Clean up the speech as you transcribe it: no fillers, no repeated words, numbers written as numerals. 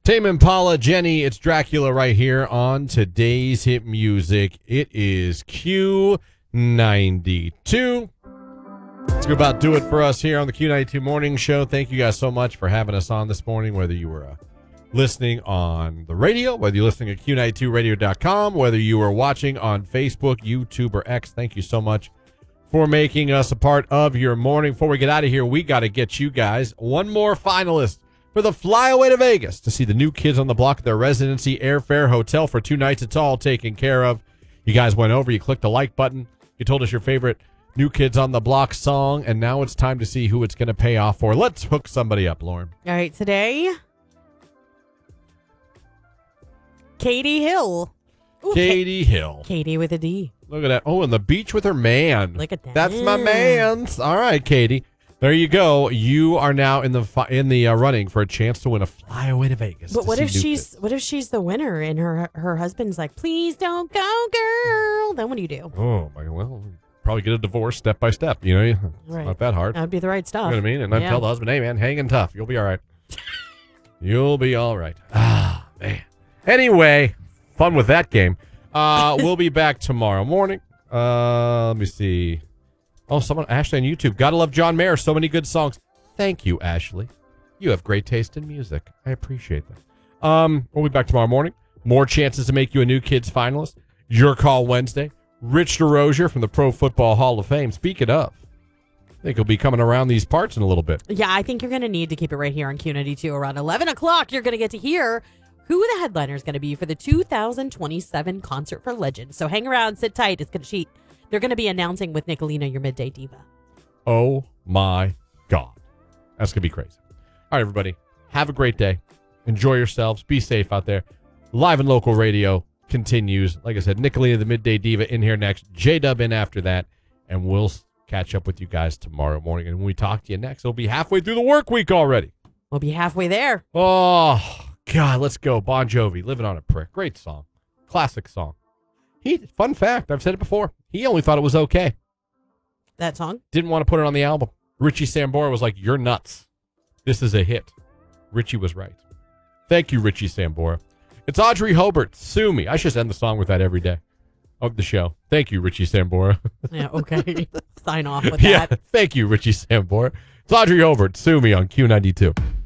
Tame Impala, Jenny, it's Dracula right here on today's hit music. It is Q92. Let's go about do it for us here on the Q92 Morning Show. Thank you guys so much for having us on this morning, whether you were listening on the radio, whether you're listening at Q92radio.com, whether you were watching on Facebook, YouTube, or X. Thank you so much for making us a part of your morning. Before we get out of here, we got to get you guys one more finalist for the flyaway to Vegas to see the New Kids on the Block at their residency airfare hotel for 2 nights. It's all taken care of. You guys went over, you clicked the like button, you told us your favorite New Kids on the Block song, and now it's time to see who it's going to pay off for. Let's hook somebody up, Lauren. All right, today, Katie Hill. Ooh, Katie Hill. Katie with a D. Look at that. Oh, and the beach with her man. Look at that. That's my man's. All right, Katie. There you go. You are now in the running for a chance to win a flyaway to Vegas. But what if she's the winner and her husband's like, please don't go, girl? Then what do you do? Oh my, well, probably get a divorce step by step. You know, it's not that hard. That would be the right stuff. You know what I mean? And then tell the husband, hey man, hanging tough. You'll be all right. You'll be all right. Ah man. Anyway, fun with that game. We'll be back tomorrow morning. Let me see. Oh, someone, Ashley on YouTube. Gotta love John Mayer. So many good songs. Thank you, Ashley. You have great taste in music. I appreciate that. We'll be back tomorrow morning. More chances to make you a New Kids finalist. Your Call Wednesday. Rich DeRozier from the Pro Football Hall of Fame. Speaking of, I think he'll be coming around these parts in a little bit. Yeah, I think you're going to need to keep it right here on Q92 around 11 o'clock. You're going to get to hear who the headliner is going to be for the 2027 Concert for Legends. So hang around, sit tight. They're going to be announcing with Nicolina, your midday diva. Oh, my God. That's going to be crazy. All right, everybody. Have a great day. Enjoy yourselves. Be safe out there. Live and local radio continues. Like I said, Nicolina, the midday diva, in here next. J-Dub in after that. And we'll catch up with you guys tomorrow morning. And when we talk to you next, it'll be halfway through the work week already. We'll be halfway there. Oh, God, let's go. Bon Jovi, Living on a Prayer. Great song. Classic song. Fun fact, I've said it before. He only thought it was okay. That song? Didn't want to put it on the album. Richie Sambora was like, you're nuts. This is a hit. Richie was right. Thank you, Richie Sambora. It's Audrey Hobart. Sue me. I should just end the song with that every day of the show. Thank you, Richie Sambora. Yeah, okay. Sign off with that. Thank you, Richie Sambora. It's Audrey Hobart. Sue me on Q92.